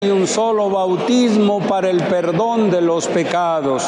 un solo bautismo para el perdón de los pecados.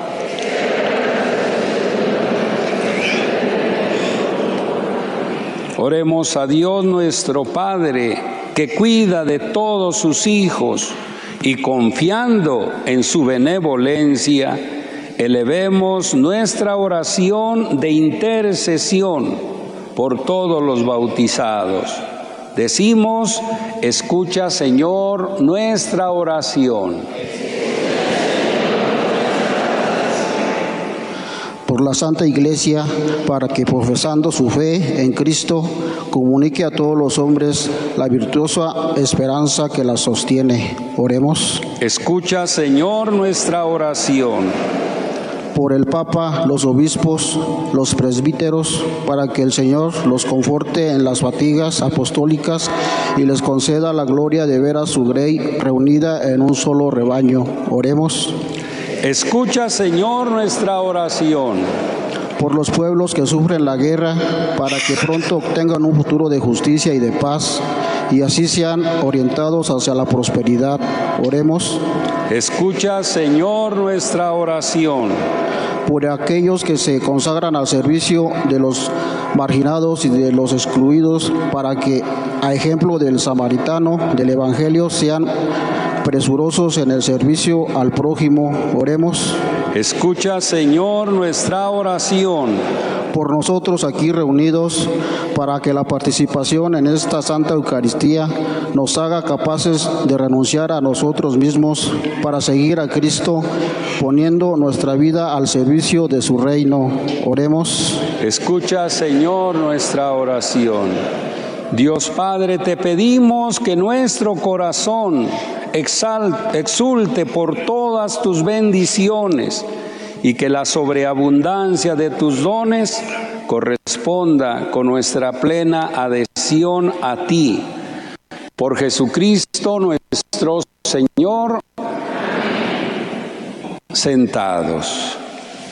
Oremos a Dios nuestro Padre, que cuida de todos sus hijos, y confiando en su benevolencia, elevemos nuestra oración de intercesión por todos los bautizados. Decimos: escucha, Señor, nuestra oración. Por la Santa Iglesia, para que profesando su fe en Cristo, comunique a todos los hombres la virtuosa esperanza que la sostiene. Oremos. Escucha, Señor, nuestra oración. Por el Papa, los obispos, los presbíteros, para que el Señor los conforte en las fatigas apostólicas y les conceda la gloria de ver a su grey reunida en un solo rebaño. Oremos. Escucha, Señor, nuestra oración. Por los pueblos que sufren la guerra, para que pronto obtengan un futuro de justicia y de paz, y así sean orientados hacia la prosperidad. Oremos. Escucha, Señor, nuestra oración. Por aquellos que se consagran al servicio de los marginados y de los excluidos, para que, a ejemplo del samaritano del Evangelio, sean presurosos en el servicio al prójimo. Oremos. Escucha, Señor, nuestra oración. Por nosotros aquí reunidos, para que la participación en esta Santa Eucaristía nos haga capaces de renunciar a nosotros mismos para seguir a Cristo, poniendo nuestra vida al servicio de su reino. Oremos. Escucha, Señor, nuestra oración. Dios Padre, te pedimos que nuestro corazón exulte por todas tus bendiciones y que la sobreabundancia de tus dones corresponda con nuestra plena adhesión a ti. Por Jesucristo nuestro Señor. Sentados.